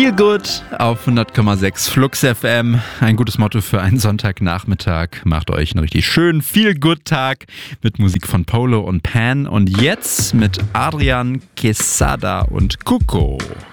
Feel Good auf 100,6 Flux FM. Ein gutes Motto für einen Sonntagnachmittag. Macht euch einen richtig schönen Feel Good Tag mit Musik von Polo und Pan. Und jetzt mit Adrian Quesada und Cuco.